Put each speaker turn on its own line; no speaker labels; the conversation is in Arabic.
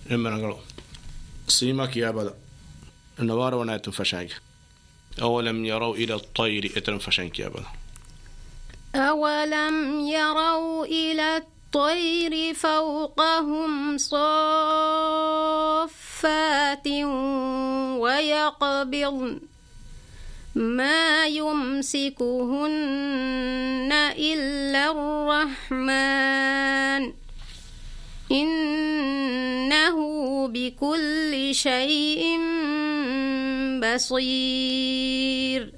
نمرنغلو سيما كيابدا النوار ونايتم فشانك أولم يروا إلى الطير إترم فشانك يابدا
أولم يروا إلى الطير فوقهم صافات ويقبضن ما يمسكهن إلا الرحمن إنه بكل شيء بصير.